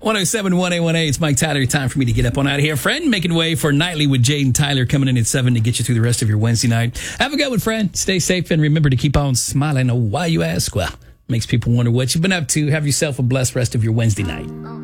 107 1A1A. It's Mike Tyler. Time for me to get up on out of here. Friend, making way for Nightly with Jade and Tyler coming in at 7 to get you through the rest of your Wednesday night. Have a good one, friend. Stay safe and remember to keep on smiling. Why, you ask? Well, makes people wonder what you've been up to. Have yourself a blessed rest of your Wednesday night.